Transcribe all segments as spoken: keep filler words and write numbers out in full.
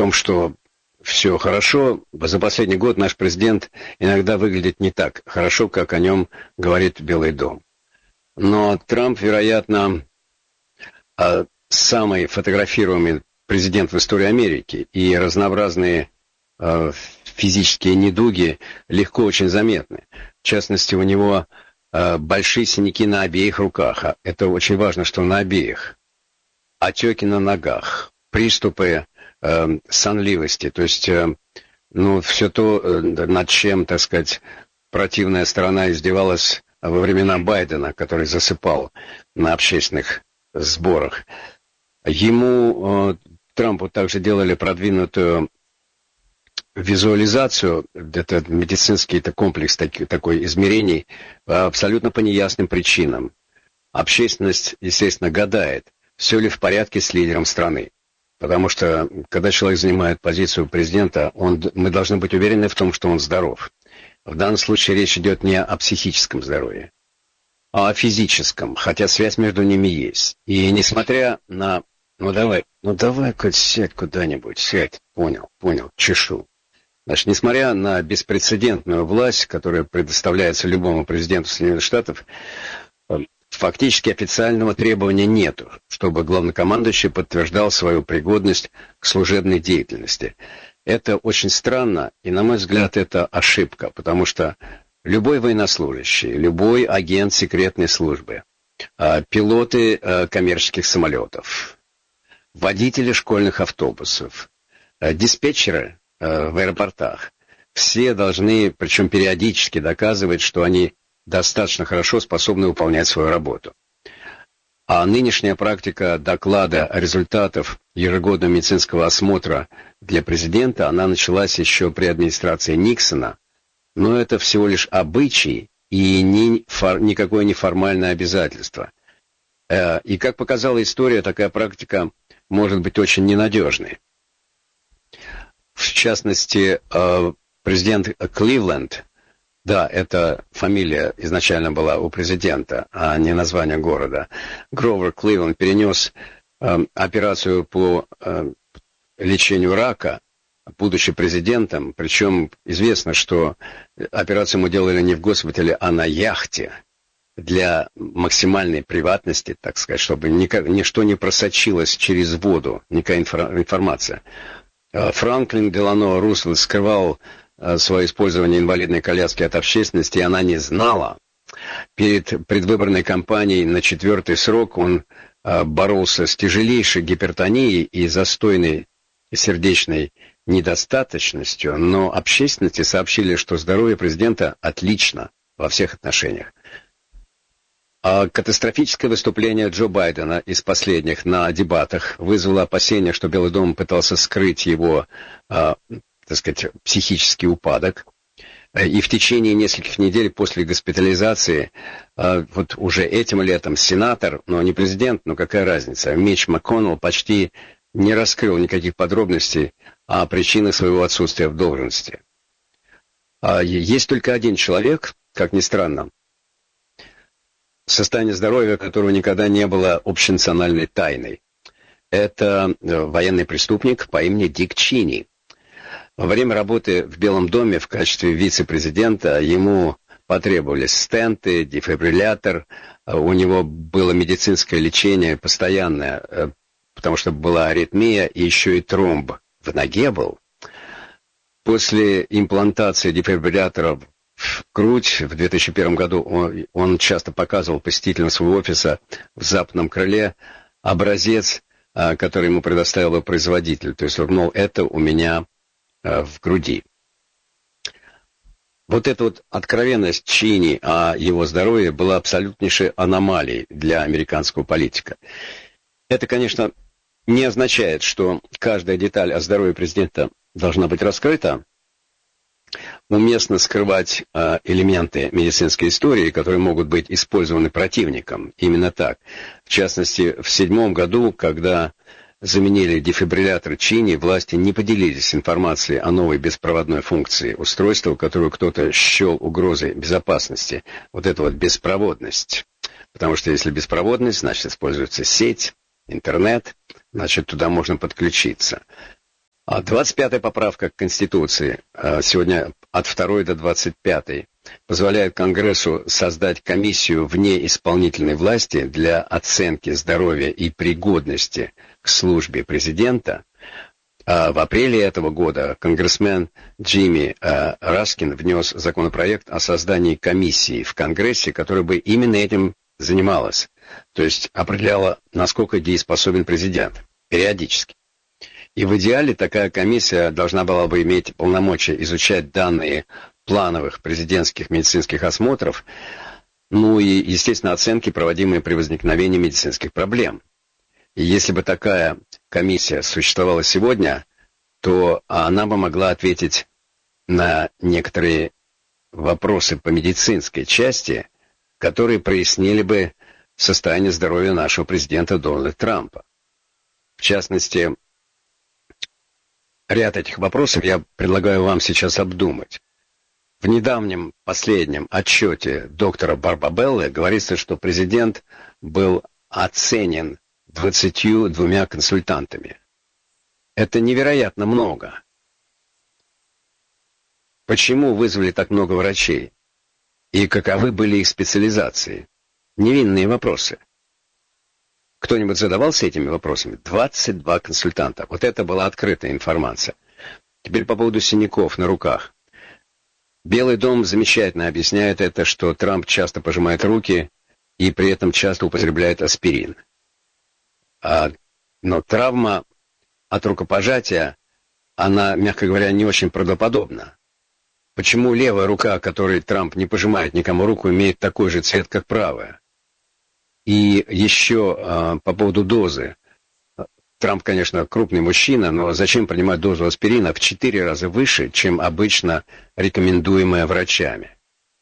том, что все хорошо, за последний год наш президент иногда выглядит не так хорошо, как о нем говорит Белый дом. Но Трамп, вероятно, самый фотографируемый президент в истории Америки, и разнообразные физические недуги легко очень заметны. В частности, у него большие синяки на обеих руках. Это очень важно, что на обеих. Отеки на ногах, приступы э, сонливости. То есть, э, ну, все то, э, над чем, так сказать, противная сторона издевалась во времена Байдена, который засыпал на общественных сборах. Ему, э, Трампу также делали продвинутую визуализацию, это медицинский это комплекс таки, такой измерений, абсолютно по неясным причинам. Общественность, естественно, гадает, все ли в порядке с лидером страны. Потому что, когда человек занимает позицию президента, он, мы должны быть уверены в том, что он здоров. В данном случае речь идет не о психическом здоровье, а о физическом, хотя связь между ними есть. И несмотря на... Ну давай, ну давай-ка сядь куда-нибудь, сядь, понял, понял, чешу. Значит, несмотря на беспрецедентную власть, которая предоставляется любому президенту Соединенных Штатов, фактически официального требования нету, чтобы главнокомандующий подтверждал свою пригодность к служебной деятельности. Это очень странно, и, на мой взгляд, это ошибка, потому что любой военнослужащий, любой агент секретной службы, пилоты коммерческих самолетов, водители школьных автобусов, диспетчеры в аэропортах, все должны, причем периодически, доказывать, что они достаточно хорошо способны выполнять свою работу. А нынешняя практика доклада результатов ежегодного медицинского осмотра для президента, она началась еще при администрации Никсона, но это всего лишь обычай и ни, фор, никакое неформальное обязательство. И, как показала история, такая практика может быть очень ненадежной. В частности, президент Кливленд, да, эта фамилия изначально была у президента, а не название города, Гровер Кливленд перенес операцию по лечению рака, будучи президентом, причем известно, что операцию ему делали не в госпитале, а на яхте, для максимальной приватности, так сказать, чтобы никак, ничто не просочилось через воду, никакая информация. Франклин Делано Рузвельт скрывал свое использование инвалидной коляски от общественности, и она не знала. Перед предвыборной кампанией на четвертый срок он боролся с тяжелейшей гипертонией и застойной сердечной недостаточностью, но общественности сообщили, что здоровье президента отлично во всех отношениях. А катастрофическое выступление Джо Байдена из последних на дебатах вызвало опасения, что Белый дом пытался скрыть его, э, так сказать, психический упадок. И в течение нескольких недель после госпитализации, э, вот уже этим летом сенатор, но не президент, но какая разница, Митч МакКоннелл почти не раскрыл никаких подробностей о причинах своего отсутствия в должности. А есть только один человек, как ни странно, состояние здоровья которого никогда не было общенациональной тайной. Это военный преступник по имени Дик Чини. Во время работы в Белом доме в качестве вице-президента ему потребовались стенты, дефибриллятор, у него было медицинское лечение постоянное, потому что была аритмия и еще и тромб в ноге был. После имплантации дефибриллятора в грудь в две тысячи первом году он, он часто показывал посетителям своего офиса в западном крыле образец, который ему предоставил производитель. То есть, мол, это у меня в груди. Вот эта вот откровенность Чини о его здоровье была абсолютнейшей аномалией для американского политика. Это, конечно, не означает, что каждая деталь о здоровье президента должна быть раскрыта. Уместно скрывать э, элементы медицинской истории, которые могут быть использованы противником. Именно так. В частности, в седьмом году, когда заменили дефибриллятор Чини, власти не поделились информацией о новой беспроводной функции устройства, которую кто-то счел угрозой безопасности. Вот это вот беспроводность. Потому что если беспроводность, значит используется сеть, интернет, значит туда можно подключиться. А двадцать пятая поправка к Конституции, сегодня от второй до двадцать пятой, позволяет Конгрессу создать комиссию вне исполнительной власти для оценки здоровья и пригодности к службе президента. А в апреле этого года конгрессмен Джимми э, Раскин внес законопроект о создании комиссии в Конгрессе, которая бы именно этим занималась, то есть определяла, насколько дееспособен президент, периодически. И в идеале такая комиссия должна была бы иметь полномочия изучать данные плановых президентских медицинских осмотров, ну и, естественно, оценки, проводимые при возникновении медицинских проблем. И если бы такая комиссия существовала сегодня, то она бы могла ответить на некоторые вопросы по медицинской части, которые прояснили бы состояние здоровья нашего президента Дональда Трампа. В частности, ряд этих вопросов я предлагаю вам сейчас обдумать. В недавнем последнем отчете доктора Барбабеллы говорится, что президент был оценен двадцатью двумя консультантами. Это невероятно много. Почему вызвали так много врачей? И каковы были их специализации? Невинные вопросы. Кто-нибудь задавался этими вопросами? двадцать два консультанта. Вот это была открытая информация. Теперь по поводу синяков на руках. Белый дом замечательно объясняет это, что Трамп часто пожимает руки и при этом часто употребляет аспирин. А, но травма от рукопожатия, она, мягко говоря, не очень правдоподобна. Почему левая рука, которой Трамп не пожимает никому руку, имеет такой же цвет, как правая? И еще а, по поводу дозы. Трамп, конечно, крупный мужчина, но зачем принимать дозу аспирина в четыре раза выше, чем обычно рекомендуемая врачами?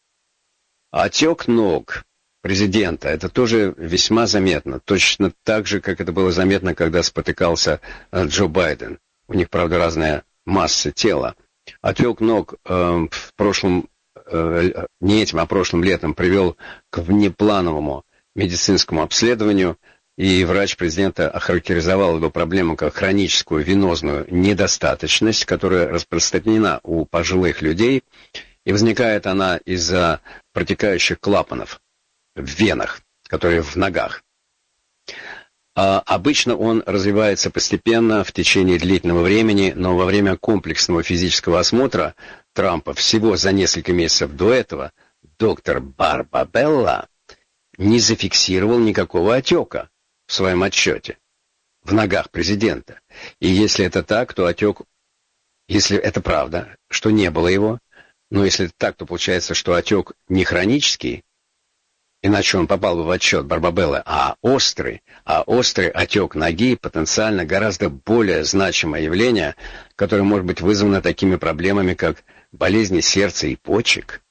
Отек ног президента, это тоже весьма заметно, точно так же, как это было заметно, когда спотыкался Джо Байден. У них, правда, разная масса тела. Отек ног э, в прошлом, э, не этим, а прошлым летом привел к внеплановому медицинскому обследованию, и врач президента охарактеризовал эту проблему как хроническую венозную недостаточность, которая распространена у пожилых людей, и возникает она из-за протекающих клапанов в венах, которые в ногах. А обычно он развивается постепенно в течение длительного времени, но во время комплексного физического осмотра Трампа всего за несколько месяцев до этого доктор Барбабелла не зафиксировал никакого отека в своем отчете в ногах президента. И если это так, то отек, если это правда, что не было его, но если это так, то получается, что отек не хронический, иначе он попал бы в отчет Барбабеллы, а острый, а острый отек ноги потенциально гораздо более значимое явление, которое может быть вызвано такими проблемами, как болезни сердца и почек.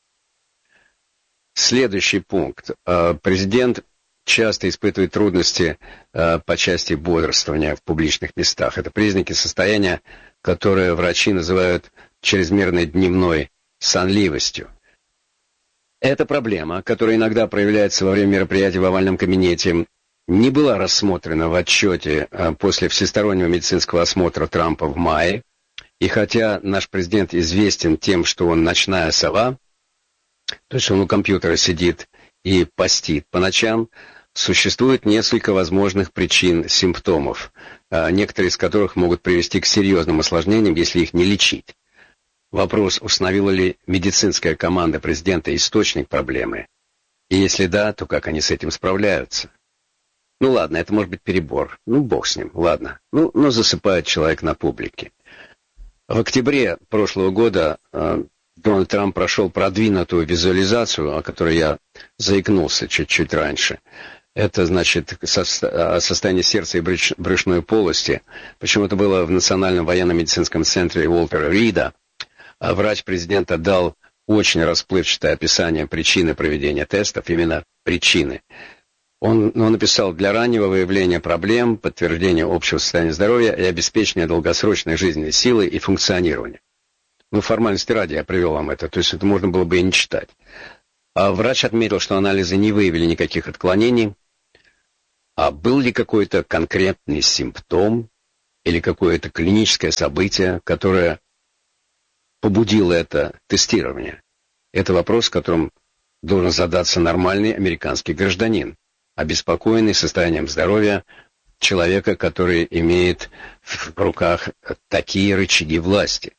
Следующий пункт. Президент часто испытывает трудности по части бодрствования в публичных местах. Это признаки состояния, которое врачи называют чрезмерной дневной сонливостью. Эта проблема, которая иногда проявляется во время мероприятий в овальном кабинете, не была рассмотрена в отчете после всестороннего медицинского осмотра Трампа в мае. И хотя наш президент известен тем, что он ночная сова, то есть он у компьютера сидит и постит по ночам, существует несколько возможных причин симптомов, некоторые из которых могут привести к серьезным осложнениям, если их не лечить. Вопрос, установила ли медицинская команда президента источник проблемы, и если да, то как они с этим справляются. Ну ладно, это может быть перебор, ну бог с ним, ладно, ну, но засыпает человек на публике. В октябре прошлого года э, Дональд Трамп прошел продвинутую визуализацию, о которой я заикнулся чуть-чуть раньше. Это, значит, со, состояние сердца и брюш, брюшной полости. Почему-то было в Национальном военно-медицинском центре Уолтера Рида. А врач президента дал очень расплывчатое описание причины проведения тестов, именно причины. Он, он написал: для раннего выявления проблем, подтверждения общего состояния здоровья и обеспечения долгосрочной жизненной силы и функционирования. Ну, формальности ради я привел вам это, то есть это можно было бы и не читать. А врач отметил, что анализы не выявили никаких отклонений. А был ли какой-то конкретный симптом, или какое-то клиническое событие, которое побудило это тестирование? Это вопрос, которым должен задаться нормальный американский гражданин, обеспокоенный состоянием здоровья человека, который имеет в руках такие рычаги власти.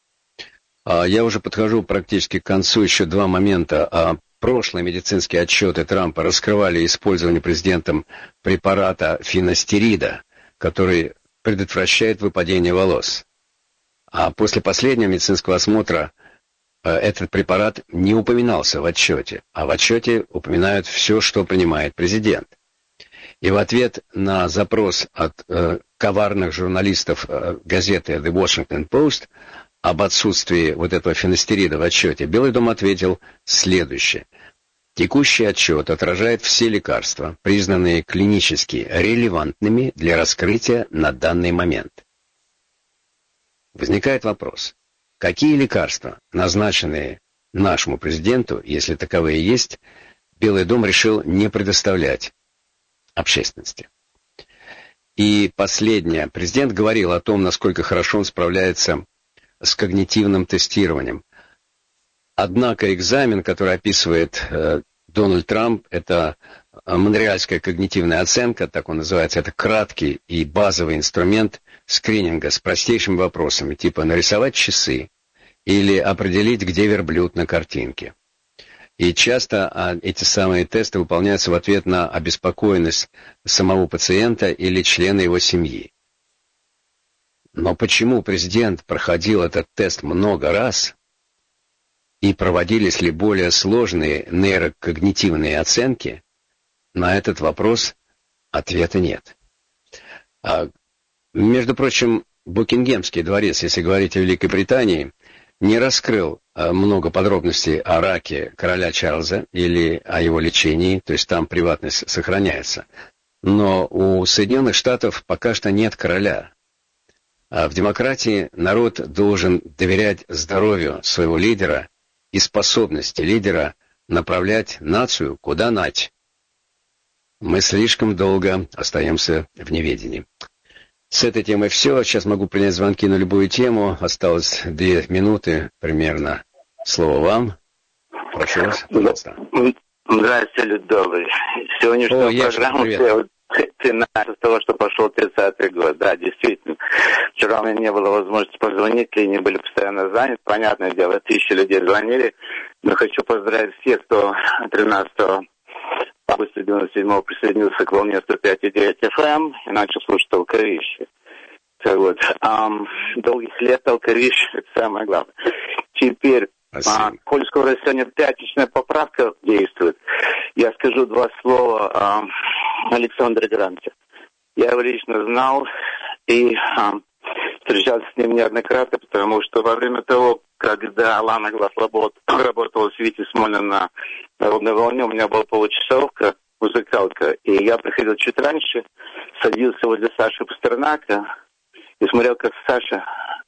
Я уже подхожу практически к концу. Еще два момента. Прошлые медицинские отчеты Трампа раскрывали использование президентом препарата финастерида, который предотвращает выпадение волос. А после последнего медицинского осмотра этот препарат не упоминался в отчете, а в отчете упоминают все, что принимает президент. И в ответ на запрос от э, коварных журналистов э, газеты The Washington Post об отсутствии вот этого финастерида в отчете, Белый дом ответил следующее. Текущий отчет отражает все лекарства, признанные клинически релевантными для раскрытия на данный момент. Возникает вопрос, какие лекарства, назначенные нашему президенту, если таковые есть, Белый дом решил не предоставлять общественности. И последнее. Президент говорил о том, насколько хорошо он справляется с когнитивным тестированием. Однако экзамен, который описывает э, Дональд Трамп, это монреальская когнитивная оценка, так он называется, это краткий и базовый инструмент скрининга с простейшими вопросами, типа нарисовать часы или определить, где верблюд на картинке. И часто а, эти самые тесты выполняются в ответ на обеспокоенность самого пациента или члена его семьи. Но почему президент проходил этот тест много раз, и проводились ли более сложные нейрокогнитивные оценки, на этот вопрос ответа нет. А, между прочим, Букингемский дворец, если говорить о Великобритании, не раскрыл а, много подробностей о раке короля Чарльза или о его лечении, то есть там приватность сохраняется. Но у Соединенных Штатов пока что нет короля. А в демократии народ должен доверять здоровью своего лидера и способности лидера направлять нацию куда надо. Мы слишком долго остаемся в неведении. С этой темой все. Сейчас могу принять звонки на любую тему. Осталось две минуты примерно. Слово вам. Прошу вас, пожалуйста. Здравствуйте, люди добрые. Сегодняшнюю О, программу ты начал с того, что пошел тридцатый год. Да, действительно. Вчера у меня не было возможности позвонить, линии были постоянно заняты. Понятное дело, тысячи людей звонили. Но хочу поздравить всех, кто тринадцатого августа девяносто седьмого присоединился к волне сто пять и девять эф эм и начал слушать толковище. Так вот, um, долгих лет толковище, это самое главное. Теперь, а, коль скоро сегодня пятничная поправка действует, я скажу два слова о Александре Гранте. Я его лично знал и а, встречался с ним неоднократно, потому что во время того, когда Лана Глаз работала с Витей Смольным на Народной волне, у меня была получасовка, музыкалка, и я приходил чуть раньше, садился возле Саши Пастернака и смотрел, как Саша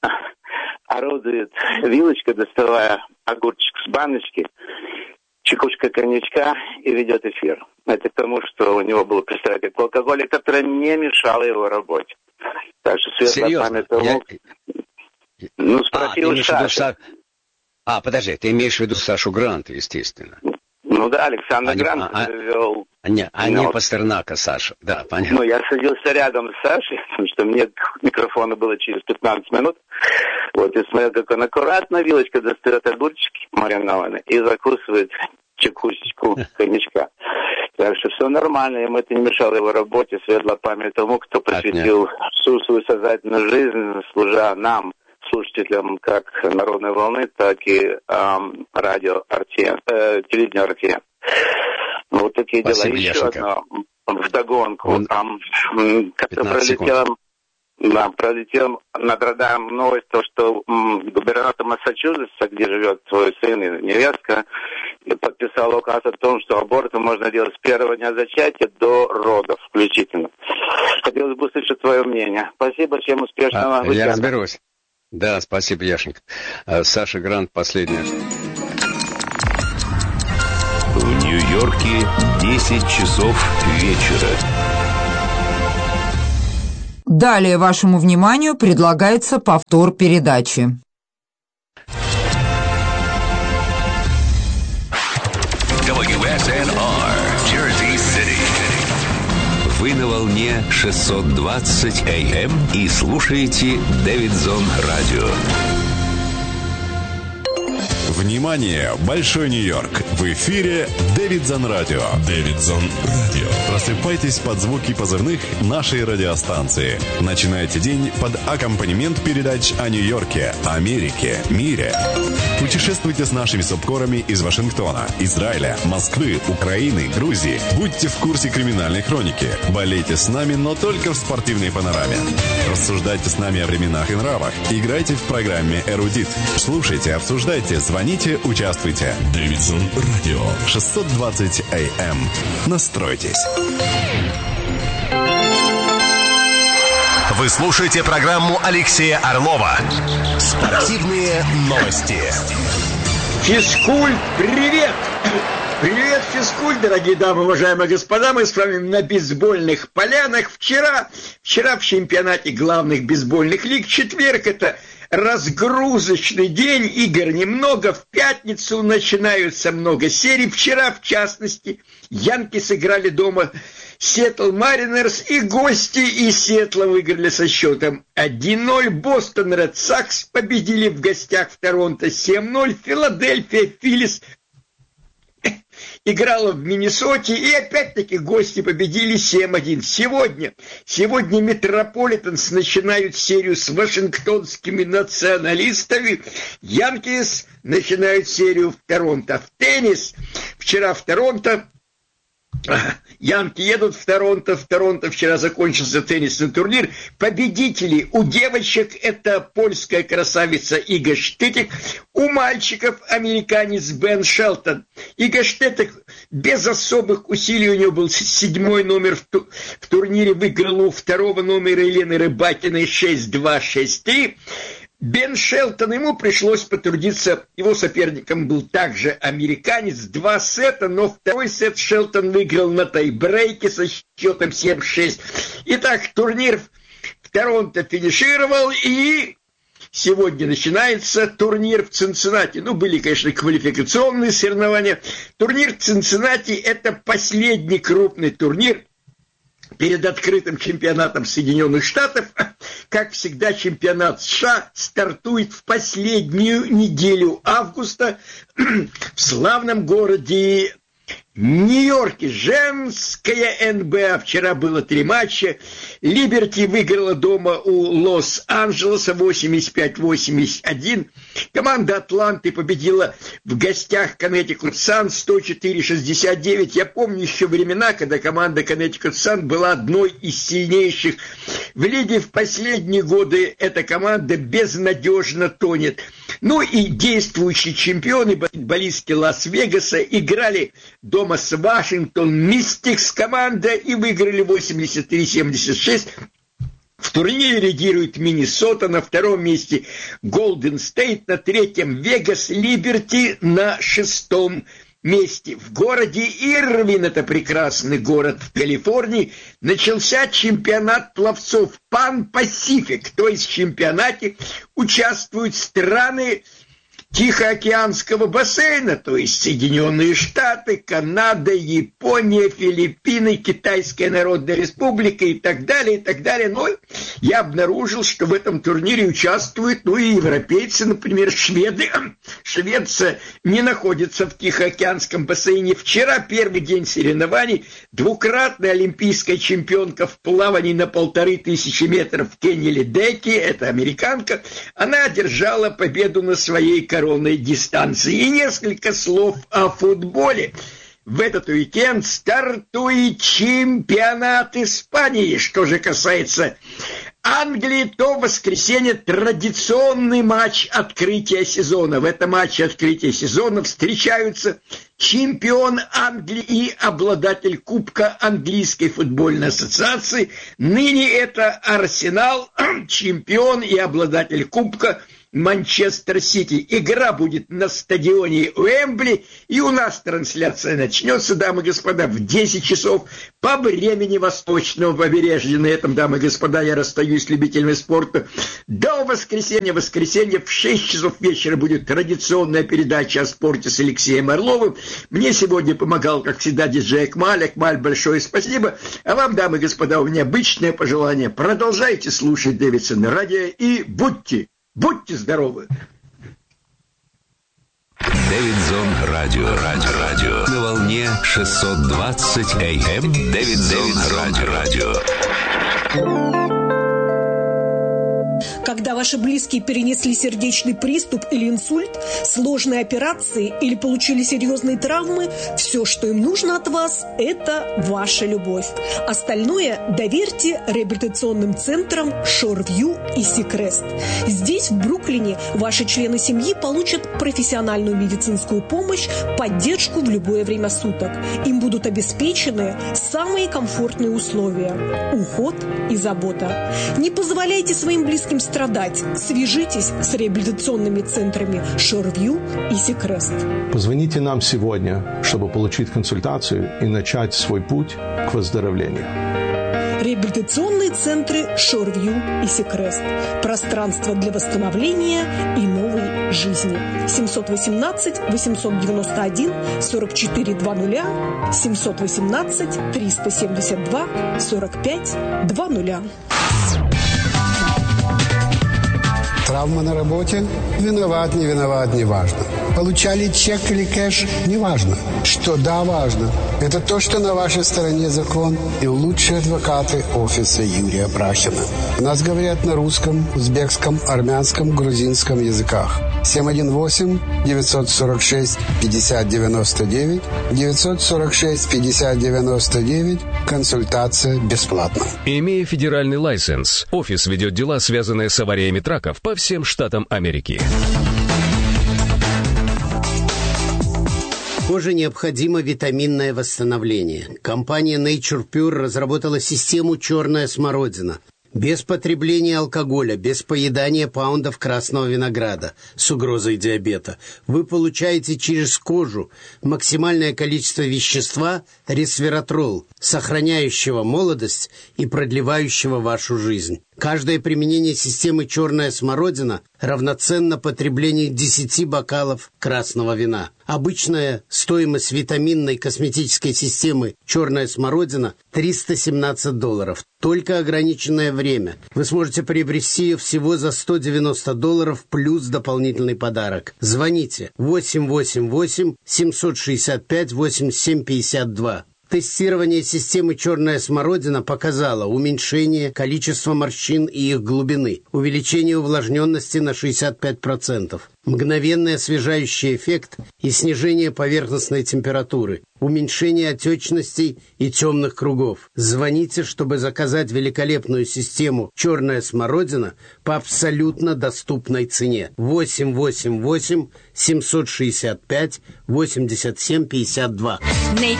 орудует вилочкой, доставая огурчик с баночки, чекушка коньячка и ведет эфир. Это к тому, что у него было пристрастие к алкоголю, которое не мешало его работе. Так что светлая память тому... Я... Ну, спросил а, Сашу. Са... А, подожди, ты имеешь в виду Сашу Гранта, естественно. Ну да, Александр а Грант а, вел... А, не, а не Пастернака, Саша. Да, понятно. Ну, я садился рядом с Сашей, потому что мне к микрофону было через пятнадцать минут. Вот, и смотрел, как он аккуратно вилочкой достает огурчики маринованные и закусывает чекушечку коньячка. Так что все нормально, ему это не мешало его работе. Светлая память тому, кто посвятил всю свою сознательную жизнь, служа нам, слушателям как Народной волны, так и эм, радио эр ти эн, э, телевидение эр ти эн. Вот такие Спасибо, дела. Еще Яшенька. одно вдогонку. Он... Там, как-то пролетело, да, пролетел над радаром новость, то, что м, губернатор Массачусетса, где живет твой сын и невестка, подписал указ о том, что аборты можно делать с первого дня зачатия до родов включительно. Хотелось бы услышать твое мнение. Спасибо, всем успешного а, Я разберусь. Да, спасибо, Яшенька. Саша Грант, последняя. В Нью-Йорке десять часов вечера. Далее вашему вниманию предлагается повтор передачи. дабл ю эс эн ар, Jersey City. Вы на волне шестьсот двадцать эй эм и слушаете Дэвидсон Радио. Внимание! Большой Нью-Йорк! В эфире Дэвидсон Радио. Дэвидсон Радио. Просыпайтесь под звуки позывных нашей радиостанции. Начинайте день под аккомпанемент передач о Нью-Йорке, Америке, мире. Путешествуйте с нашими субкорами из Вашингтона, Израиля, Москвы, Украины, Грузии. Будьте в курсе криминальной хроники. Болейте с нами, но только в спортивной панораме. Рассуждайте с нами о временах и нравах. Играйте в программе «Эрудит». Слушайте, обсуждайте, звоните, участвуйте. Дэвидсон Радио. шестьсот двадцать эй эм. Настройтесь. Вы слушаете программу Алексея Орлова «Спортивные новости». Физкульт, привет! Привет, физкульт, дорогие дамы, уважаемые господа. Мы с вами на бейсбольных полянах. Вчера, вчера в чемпионате главных бейсбольных лиг, четверг, это разгрузочный день, игр немного. В пятницу начинаются много серий. Вчера, в частности, Янки сыграли дома Сиэтл Маринерс, и гости из Сиэтла выиграли со счетом один ноль. Бостон Ред Сокс победили в гостях в Торонто семь ноль. Филадельфия Филлис играла в Миннесоте, и опять-таки гости победили семь один. Сегодня, сегодня Метрополитенс начинают серию с вашингтонскими националистами. Янкис начинают серию в Торонто. В теннис вчера в Торонто Янки едут в Торонто. В Торонто вчера закончился теннисный турнир. Победители у девочек — это польская красавица Ига Штетик. У мальчиков американец Бен Шелтон. Ига Штетик без особых усилий, у него был седьмой номер в, ту, в турнире, выиграл у второго номера Елены Рыбакиной шесть два шесть три. Бен Шелтон, ему пришлось потрудиться, его соперником был также американец, два сета, но второй сет Шелтон выиграл на тайбрейке со счетом семь шесть. Итак, турнир в Торонто финишировал, и сегодня начинается турнир в Цинциннати. Ну, были, конечно, квалификационные соревнования. Турнир в Цинциннати — это последний крупный турнир перед открытым чемпионатом Соединенных Штатов. Как всегда, чемпионат США стартует в последнюю неделю августа в славном городе Нью-Йорке. Женская эн бэ а. Вчера было три матча. Либерти выиграла дома у Лос-Анджелеса восемьдесят пять восемьдесят один. Команда Атланты победила в гостях Коннектикут Сан сто четыре шестьдесят девять. Я помню еще времена, когда команда Коннектикут Сан была одной из сильнейших в лиге. В последние годы эта команда безнадежно тонет. Ну и действующие чемпионы, баскетболисты Лас-Вегаса, играли дома с Вашингтон Мистикс команда и выиграли восемьдесят три семьдесят шесть. В турнире лидирует Миннесота, на втором месте Голден Стейт, на третьем Вегас, Либерти на шестом месте. В городе Ирвин, это прекрасный город в Калифорнии, начался чемпионат пловцов Пан-Пасифик, то есть в чемпионате участвуют страны Тихоокеанского бассейна, то есть Соединенные Штаты, Канада, Япония, Филиппины, Китайская Народная Республика и так далее, и так далее. Но я обнаружил, что в этом турнире участвуют, ну и европейцы, например, шведы. Швеция не находится в Тихоокеанском бассейне. Вчера первый день соревнований. Двукратная олимпийская чемпионка в плавании на полторы тысячи метров Кенни Ледеки, это американка, она одержала победу на своей коронной дистанции. И несколько слов о футболе. В этот уикенд стартует чемпионат Испании. Что же касается Англии, то в воскресенье традиционный матч открытия сезона. В этом матче открытия сезона встречаются чемпион Англии и обладатель Кубка Английской футбольной ассоциации. Ныне это Арсенал, чемпион и обладатель Кубка Манчестер Сити. Игра будет на стадионе Уэмбли, и у нас трансляция начнется, дамы и господа, в десять часов по времени восточного побережья. На этом, дамы и господа, я расстаюсь с любителями спорта. До воскресенья. Воскресенье в шесть часов вечера будет традиционная передача о спорте с Алексеем Орловым. Мне сегодня помогал, как всегда, диджей Акмаль. Акмаль, большое спасибо. А вам, дамы и господа, у меня обычное пожелание. Продолжайте слушать Дэвидсон радио и будьте Будьте здоровы! Дэвидсон радио, радио, радио. На волне шестьсот двадцать эй эм. Дэвидсон радио, радио. Когда ваши близкие перенесли сердечный приступ или инсульт, сложные операции или получили серьезные травмы, все, что им нужно от вас, это ваша любовь. Остальное доверьте реабилитационным центрам Шорвью и Сикрест. Здесь, в Бруклине, ваши члены семьи получат профессиональную медицинскую помощь, поддержку в любое время суток. Им будут обеспечены самые комфортные условия, уход и забота. Не позволяйте своим близким страдать. Свяжитесь с реабилитационными центрами Шорвью и Сикрест. Позвоните нам сегодня, чтобы получить консультацию и начать свой путь к выздоровлению. Реабилитационные центры Шорвью и Сикрест. Пространство для восстановления и новой жизни. семь один восемь восемь девять один сорок четыре двадцать. семь один восемь триста семьдесят два сорок пять двадцать. Травма на работе? Виноват, не виноват, не важно. Получали чек или кэш? Не важно. Что да, важно. Это то, что на вашей стороне закон и лучшие адвокаты офиса Юрия Брахина. У нас говорят на русском, узбекском, армянском, грузинском языках. семь один восемь девятьсот сорок шесть пятьдесят девяносто девять девятьсот сорок шесть пятьдесят девяносто девять. Консультация бесплатна. Имея федеральный лайсенс, офис ведет дела, связанные с авариями траков по всем штатам Америки. Коже необходимо витаминное восстановление. Компания Nature Pure разработала систему «Черная смородина». Без потребления алкоголя, без поедания паундов красного винограда с угрозой диабета. Вы получаете через кожу максимальное количество вещества ресвератрол, сохраняющего молодость и продлевающего вашу жизнь. Каждое применение системы «Черная смородина» равноценно потреблению десяти бокалов красного вина. Обычная стоимость витаминной косметической системы «Черная смородина» триста семнадцать долларов. Только ограниченное время. Вы сможете приобрести ее всего за сто девяносто долларов плюс дополнительный подарок. Звоните восемь восемь восемь семь шесть пять восемьдесят семь пятьдесят два. Тестирование системы «Черная смородина» показало уменьшение количества морщин и их глубины, увеличение увлажненности на шестьдесят пять процентов, мгновенный освежающий эффект и снижение поверхностной температуры, уменьшение отечностей и темных кругов. Звоните, чтобы заказать великолепную систему «Черная смородина» по абсолютно доступной цене. восемь восемь восемь семь шесть пять восемьдесят семь пятьдесят два. Nature